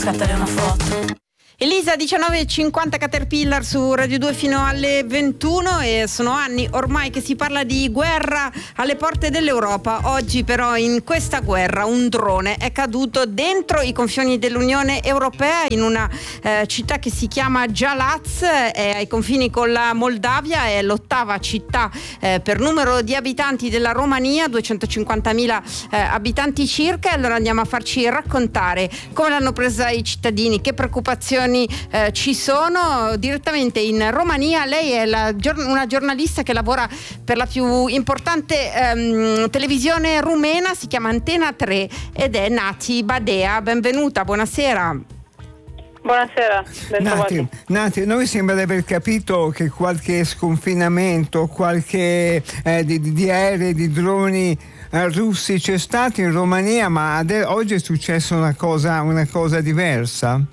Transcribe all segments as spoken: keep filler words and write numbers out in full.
scattare una foto. Elisa, diciannove e cinquanta, Caterpillar su Radio due fino alle ventuno, e sono anni ormai che si parla di guerra alle porte dell'Europa. Oggi però in questa guerra un drone è caduto dentro i confini dell'Unione Europea in una eh, città che si chiama Jalaz, è ai confini con la Moldavia, è l'ottava città eh, per numero di abitanti della Romania, duecentocinquantamila eh, abitanti circa. Allora andiamo a farci raccontare come l'hanno presa i cittadini, che preoccupazioni Eh, ci sono. Direttamente in Romania, lei è la, una giornalista che lavora per la più importante ehm, televisione rumena, si chiama Antena tre ed è Nati Badea. Benvenuta, buonasera. Buonasera, Nati, Nati, noi sembra di aver capito che qualche sconfinamento, qualche eh, di, di aerei, di droni eh, russi c'è stato in Romania, ma ade- oggi è successa una cosa, una cosa diversa?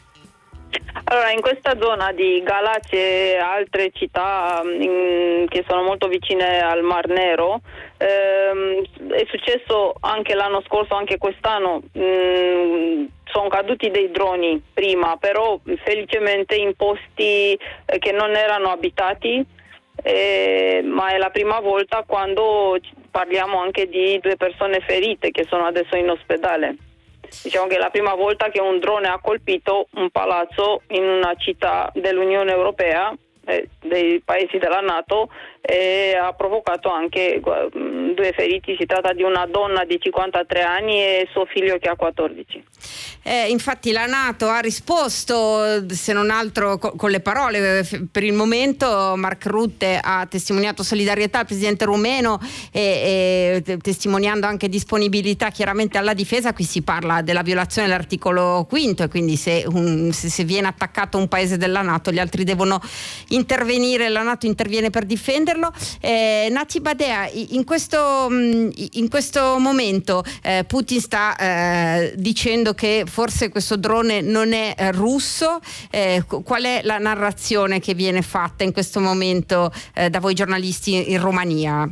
Allora, in questa zona di Galați e altre città in, che sono molto vicine al Mar Nero, ehm, è successo anche l'anno scorso, anche quest'anno, mh, sono caduti dei droni prima, però felicemente in posti eh, che non erano abitati, eh, ma è la prima volta quando parliamo anche di due persone ferite che sono adesso in ospedale. Diciamo che è la prima volta che un drone ha colpito un palazzo in una città dell'Unione Europea, eh, dei paesi della NATO, e ha provocato anche uh, due feriti. Si tratta di una donna di cinquantatré anni e suo figlio che ha quattordici. Eh, infatti la NATO ha risposto, se non altro co- con le parole. Per il momento Mark Rutte ha testimoniato solidarietà al presidente rumeno e, e testimoniando anche disponibilità chiaramente alla difesa. Qui si parla della violazione dell'articolo quinto, e quindi se, un, se, se viene attaccato un paese della NATO gli altri devono intervenire, la NATO interviene per difenderlo. Eh, Nati Badea, in questo, in questo momento eh, Putin sta eh, dicendo che forse questo drone non è eh, russo. Eh, qual è la narrazione che viene fatta in questo momento eh, da voi giornalisti in Romania?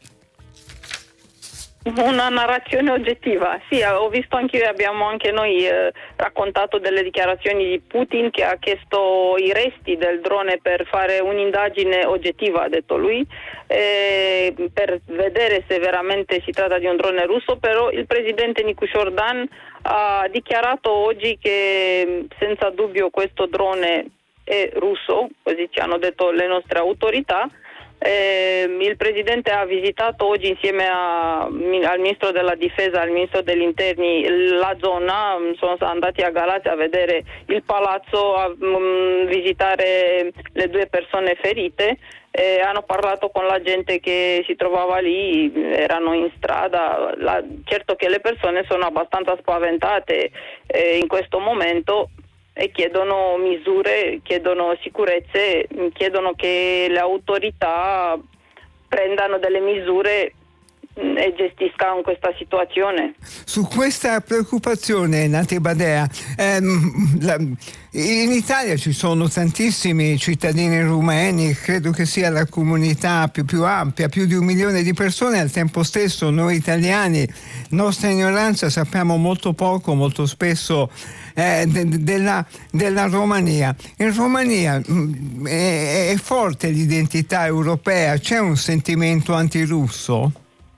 Una narrazione oggettiva, sì, ho visto anche io, abbiamo anche noi eh, raccontato delle dichiarazioni di Putin, che ha chiesto i resti del drone per fare un'indagine oggettiva, ha detto lui, eh, per vedere se veramente si tratta di un drone russo. Però il presidente Nicushoordan ha dichiarato oggi che senza dubbio questo drone è russo, così ci hanno detto le nostre autorità. Eh, il presidente ha visitato oggi insieme a, al ministro della difesa, al ministro degli interni, la zona. Sono andati a Galați a vedere il palazzo, a um, visitare le due persone ferite. Eh, hanno parlato con la gente che si trovava lì, erano in strada. La, certo che le persone sono abbastanza spaventate eh, in questo momento, e chiedono misure, chiedono sicurezze, chiedono che le autorità prendano delle misure e gestiscano questa situazione. Su questa preoccupazione, Nati Badea, ehm, la, in Italia ci sono tantissimi cittadini rumeni, credo che sia la comunità più, più ampia, più di un milione di persone. Al tempo stesso noi italiani, nostra ignoranza, sappiamo molto poco, molto spesso eh, de, della, della Romania. In Romania mh, è, è forte l'identità europea, c'è un sentimento antirusso?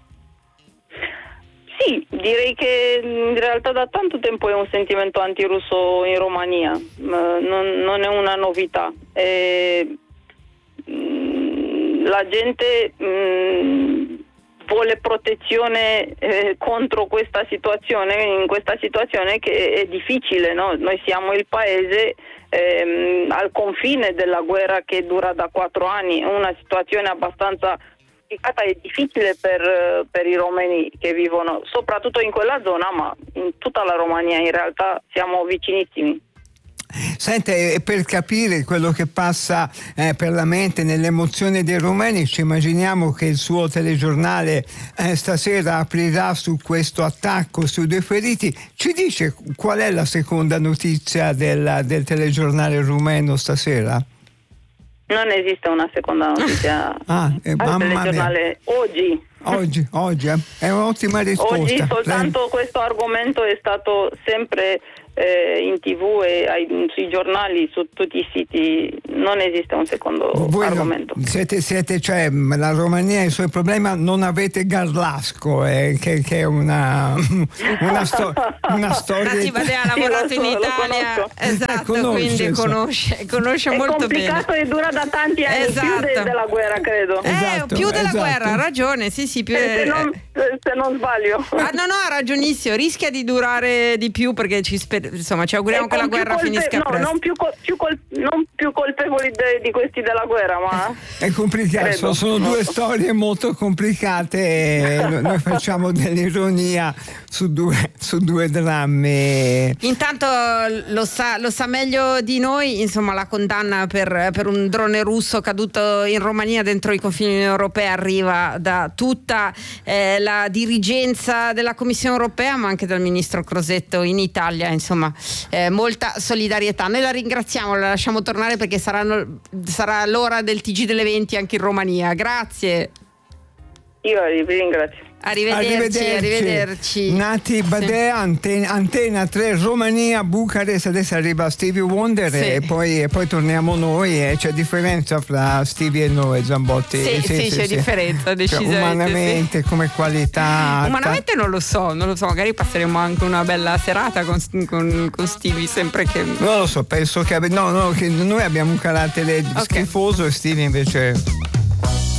Sì, direi che in realtà da tanto tempo è un sentimento antirusso in Romania, non, non è una novità. E, la gente mh, vuole protezione eh, contro questa situazione, in questa situazione che è difficile, no? Noi siamo il paese ehm, al confine della guerra che dura da quattro anni, è una situazione abbastanza è difficile per, per i romeni che vivono soprattutto in quella zona, ma in tutta la Romania in realtà siamo vicinissimi. Senta, per capire quello che passa eh, per la mente, nelle emozioni dei romeni, ci immaginiamo che il suo telegiornale eh, stasera aprirà su questo attacco, sui due feriti. Ci dice qual è la seconda notizia del, del telegiornale rumeno stasera? Non esiste una seconda notizia ah, eh, al telegiornale oggi. Oggi, oggi eh? È un'ottima risposta. Oggi soltanto Prego. Questo argomento è stato sempre eh, in tv e ai, sui giornali, su tutti i siti, non esiste un secondo Voi argomento. No, siete, siete, cioè, la Romania, il suo problema, non avete Garlasco, eh, che, che è una, una, sto, una storia. Nati Badea ha lavorato Sì, lo so, in lo Italia, esatto, conosce, quindi insomma. conosce, conosce È molto complicato bene. e dura da tanti anni, Esatto. più de- della guerra, credo. Eh, Esatto, più della esatto. guerra, ha ragione, sì, sì. Più, Eh, se, non, se non sbaglio. Ah, no, no, ha ragionissimo, rischia di durare di più perché ci, sper- insomma, ci auguriamo E che la con più guerra colpe- finisca no, presto. non più, col- più col- non più colpevoli de- di questi della guerra, ma È complicato, Credo. sono due storie molto complicate e no- noi facciamo dell'ironia su due, su due drammi. Intanto lo sa, lo sa meglio di noi, insomma, la condanna per, per un drone russo caduto in Romania dentro i confini europei arriva da tutta eh, la dirigenza della Commissione europea, ma anche dal ministro Crosetto in Italia, insomma, eh, molta solidarietà. Noi la ringraziamo, la lasciamo tornare perché saranno, sarà l'ora del T G delle venti anche in Romania. Grazie. io vi ringrazio. Arrivederci, arrivederci. Nati Badea, Anten- Antena tre Romania, Bucarest, adesso arriva Stevie Wonder Sì. e, poi, e poi torniamo noi e c'è differenza fra Stevie e noi, Zambotti. Sì, sì, c'è differenza, Cioè, decisamente, umanamente, sì. come qualità. Umanamente non lo so, non lo so, magari passeremo anche una bella serata con, con, con Stevie, sempre che... Non lo so, penso che, no, no, che noi abbiamo un carattere Ok. schifoso e Stevie invece